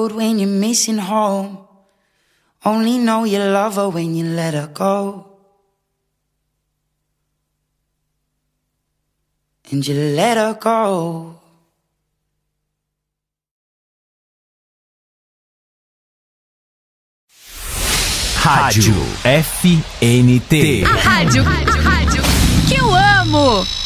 road when you're missing home. Only know you love her when you let her go. And you let her go. Rádio FNT. A rádio que eu amo.